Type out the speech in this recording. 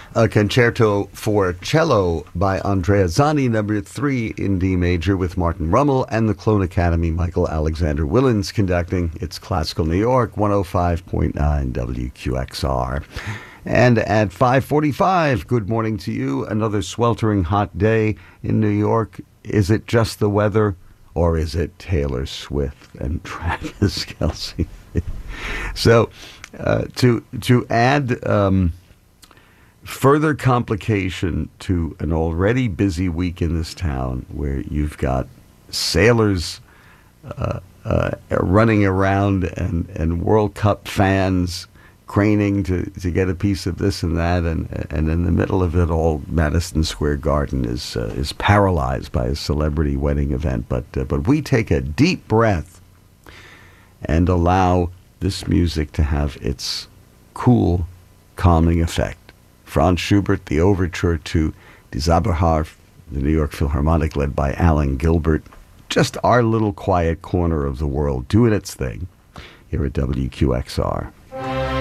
A concerto for cello by Andrea Zani, number 3 in D major, with Martin Rummel and the Clone Academy. Michael Alexander Willens conducting. It's Classical New York, 105.9 WQXR. And at 5:45, good morning to you. Another sweltering hot day in New York. Is it just the weather, or is it Taylor Swift and Travis Kelce? So, to add further complication to an already busy week in this town, where you've got sailors running around and World Cup fans craning to get a piece of this and that, and in the middle of it all, Madison Square Garden is paralyzed by a celebrity wedding event. But we take a deep breath and allow this music to have its cool, calming effect. Franz Schubert, the overture to Die Zauberharfe, the New York Philharmonic, led by Alan Gilbert. Just our little quiet corner of the world doing its thing here at WQXR.